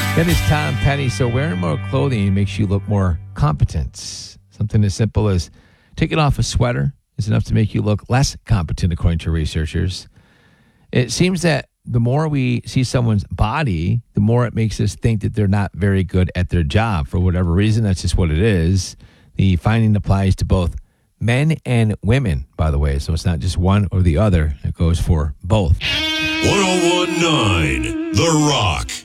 That is Tom Petty. So wearing more clothing makes you look more competent. Something as simple as taking off a sweater is enough to make you look less competent, according to researchers. It seems that the more we see someone's body, the more it makes us think that they're not very good at their job. For whatever reason, that's just what it is. The finding applies to both men and women, by the way. So it's not just one or the other. It goes for both. 101.9 The Rock.